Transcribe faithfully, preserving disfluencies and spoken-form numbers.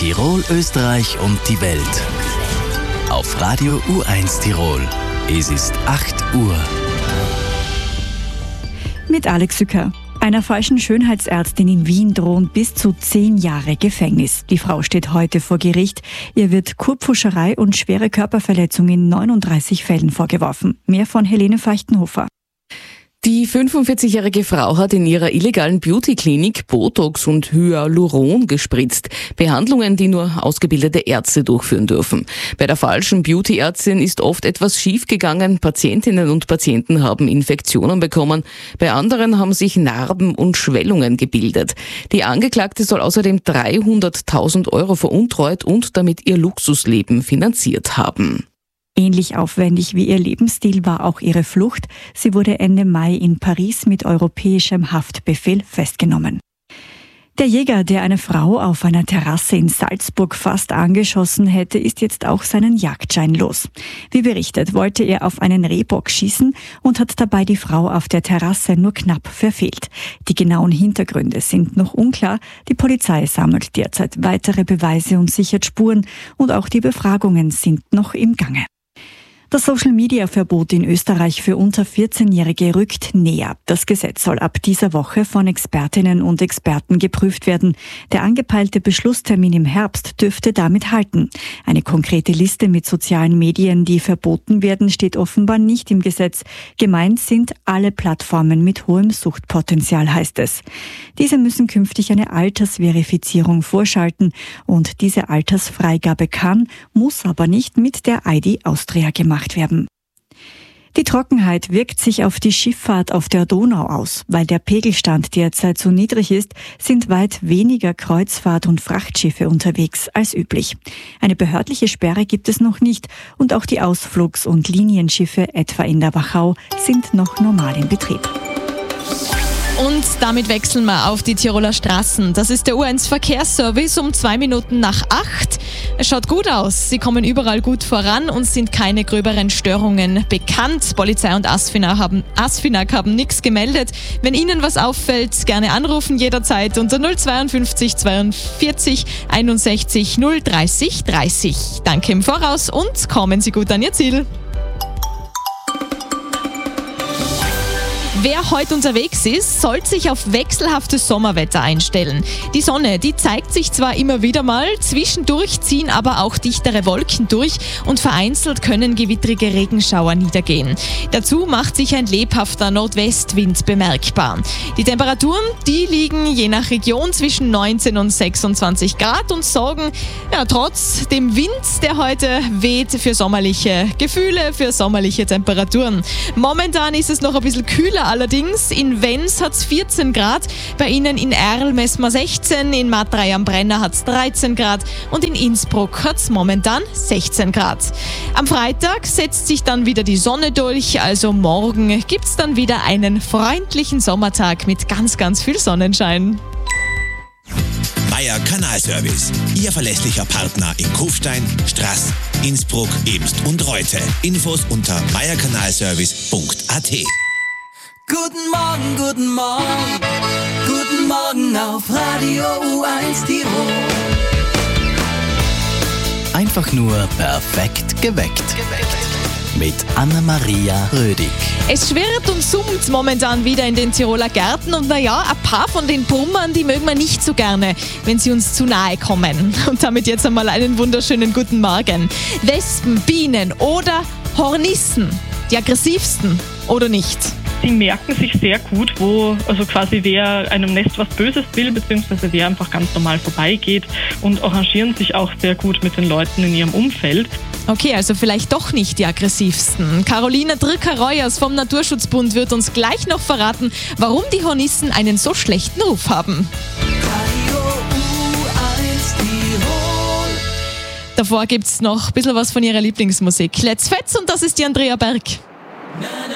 Tirol, Österreich und die Welt. Auf Radio U eins Tirol. Es ist acht Uhr. Mit Alex Sücker. Einer falschen Schönheitsärztin in Wien drohen bis zu zehn Jahre Gefängnis. Die Frau steht heute vor Gericht. Ihr wird Kurpfuscherei und schwere Körperverletzung in neununddreißig Fällen vorgeworfen. Mehr von Helene Feuchtenhofer. Die fünfundvierzigjährige Frau hat in ihrer illegalen Beauty-Klinik Botox und Hyaluron gespritzt. Behandlungen, die nur ausgebildete Ärzte durchführen dürfen. Bei der falschen Beauty-Ärztin ist oft etwas schiefgegangen. Patientinnen und Patienten haben Infektionen bekommen. Bei anderen haben sich Narben und Schwellungen gebildet. Die Angeklagte soll außerdem dreihunderttausend Euro veruntreut und damit ihr Luxusleben finanziert haben. Ähnlich aufwendig wie ihr Lebensstil war auch ihre Flucht. Sie wurde Ende Mai in Paris mit europäischem Haftbefehl festgenommen. Der Jäger, der eine Frau auf einer Terrasse in Salzburg fast angeschossen hätte, ist jetzt auch seinen Jagdschein los. Wie berichtet, wollte er auf einen Rehbock schießen und hat dabei die Frau auf der Terrasse nur knapp verfehlt. Die genauen Hintergründe sind noch unklar. Die Polizei sammelt derzeit weitere Beweise und sichert Spuren und auch die Befragungen sind noch im Gange. Das Social-Media-Verbot in Österreich für unter vierzehnjährige rückt näher. Das Gesetz soll ab dieser Woche von Expertinnen und Experten geprüft werden. Der angepeilte Beschlusstermin im Herbst dürfte damit halten. Eine konkrete Liste mit sozialen Medien, die verboten werden, steht offenbar nicht im Gesetz. Gemeint sind alle Plattformen mit hohem Suchtpotenzial, heißt es. Diese müssen künftig eine Altersverifizierung vorschalten und diese Altersfreigabe kann, muss aber nicht mit der I D Austria gemacht werden. Die Trockenheit wirkt sich auf die Schifffahrt auf der Donau aus. Weil der Pegelstand derzeit so niedrig ist, sind weit weniger Kreuzfahrt- und Frachtschiffe unterwegs als üblich. Eine behördliche Sperre gibt es noch nicht und auch die Ausflugs- und Linienschiffe, etwa in der Wachau, sind noch normal in Betrieb. Und damit wechseln wir auf die Tiroler Straßen. Das ist der U eins Verkehrsservice um zwei Minuten nach acht. Es schaut gut aus. Sie kommen überall gut voran und sind keine gröberen Störungen bekannt. Polizei und ASFINAG haben, ASFINAG haben nichts gemeldet. Wenn Ihnen was auffällt, gerne anrufen jederzeit unter null zweiundfünfzig zweiundvierzig einundsechzig null dreißig dreißig. Danke im Voraus und kommen Sie gut an Ihr Ziel. Wer heute unterwegs ist, sollte sich auf wechselhaftes Sommerwetter einstellen. Die Sonne, die zeigt sich zwar immer wieder mal, zwischendurch ziehen aber auch dichtere Wolken durch und vereinzelt können gewittrige Regenschauer niedergehen. Dazu macht sich ein lebhafter Nordwestwind bemerkbar. Die Temperaturen, die liegen je nach Region zwischen neunzehn und sechsundzwanzig Grad und sorgen ja, trotz dem Wind, der heute weht, für sommerliche Gefühle, für sommerliche Temperaturen. Momentan ist es noch ein bisschen kühler. Allerdings in Wenns hat es vierzehn Grad, bei Ihnen in Erl messen wir sechzehn, in Matrei am Brenner hat es dreizehn Grad und in Innsbruck hat es momentan sechzehn Grad. Am Freitag setzt sich dann wieder die Sonne durch, also morgen gibt es dann wieder einen freundlichen Sommertag mit ganz, ganz viel Sonnenschein. Meier Kanalservice, Ihr verlässlicher Partner in Kufstein, Straß, Innsbruck, Eemst und Reute. Infos unter meierkanalservice punkt a t. Guten Morgen, guten Morgen, guten Morgen auf Radio U eins Tirol. Einfach nur perfekt geweckt. Mit Anna-Maria Rödig. Es schwirrt und summt momentan wieder in den Tiroler Gärten und naja, ein paar von den Brummern, die mögen wir nicht so gerne, wenn sie uns zu nahe kommen. Und damit jetzt einmal einen wunderschönen guten Morgen. Wespen, Bienen oder Hornissen, die aggressivsten oder nicht? Die merken sich sehr gut, wo also quasi wer einem Nest was Böses will, beziehungsweise wer einfach ganz normal vorbeigeht und arrangieren sich auch sehr gut mit den Leuten in ihrem Umfeld. Okay, also vielleicht doch nicht die aggressivsten. Caroline Drücker-Reuers vom Naturschutzbund wird uns gleich noch verraten, warum die Hornissen einen so schlechten Ruf haben. Radio U eins Tirol. Davor gibt's noch ein bisschen was von ihrer Lieblingsmusik. Let's Fetz und das ist die Andrea Berg.